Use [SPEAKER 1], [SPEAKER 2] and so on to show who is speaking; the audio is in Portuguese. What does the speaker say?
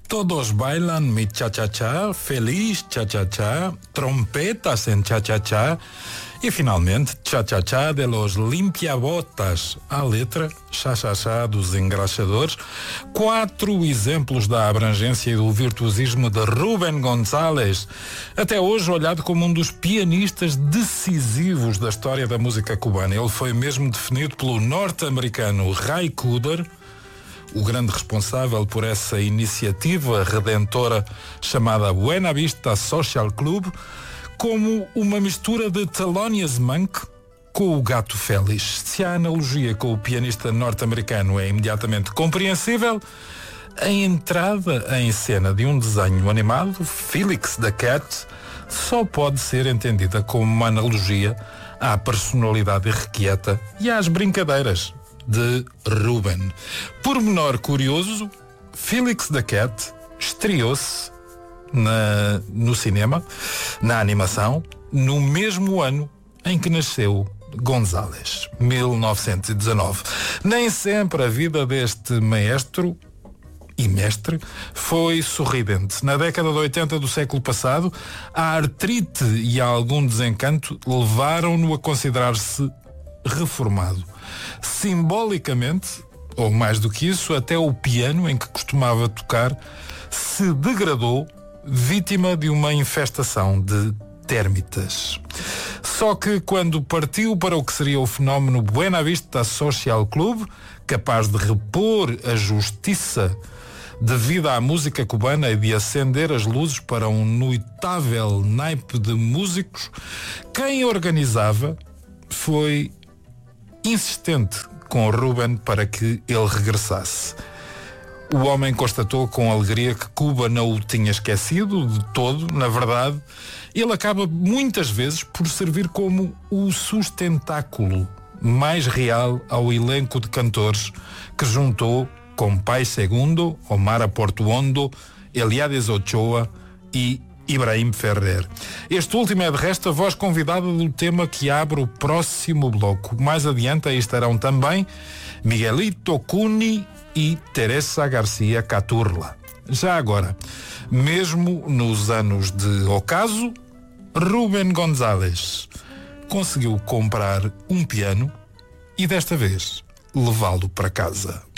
[SPEAKER 1] Todos bailan mi cha-cha-cha, feliz cha-cha-cha, trompetas en cha-cha-cha e finalmente cha-cha-cha de los limpiabotas, a letra cha-cha-cha dos engraxadores. 4 exemplos da abrangência e do virtuosismo de Rubén González, até hoje olhado como um dos pianistas decisivos da história da música cubana. Ele foi mesmo definido pelo norte-americano Ray Cooder, o grande responsável por essa iniciativa redentora chamada Buena Vista Social Club, como uma mistura de Thelonious Monk com o Gato Félix. Se a analogia com o pianista norte-americano é imediatamente compreensível, a entrada em cena de um desenho animado, Felix the Cat, só pode ser entendida como uma analogia à personalidade irrequieta e às brincadeiras de Rubén. Por menor curioso, Felix the Cat estreou-se no cinema, na animação, no mesmo ano em que nasceu González, 1919. Nem sempre a vida deste maestro e mestre foi sorridente. Na década de 80 do século passado, a artrite e algum desencanto levaram-no a considerar-se reformado. Simbolicamente, ou mais do que isso, até o piano em que costumava tocar se degradou, vítima de uma infestação de térmitas. Só que quando partiu para o que seria o fenómeno Buena Vista Social Club, capaz de repor a justiça devida à música cubana e de acender as luzes para um notável naipe de músicos, quem organizava foi insistente com Rubén para que ele regressasse. O homem constatou com alegria que Cuba não o tinha esquecido de todo. Na verdade, ele acaba muitas vezes por servir como o sustentáculo mais real ao elenco de cantores que juntou com Pai Segundo, Omar Aportuondo, Eliades Ochoa e Ibrahim Ferrer. Este último é de resto a voz convidada do tema que abre o próximo bloco. Mais adiante aí estarão também Miguelito Cuni e Teresa Garcia Caturla. Já agora, mesmo nos anos de ocaso, Rubén González conseguiu comprar um piano e desta vez levá-lo para casa.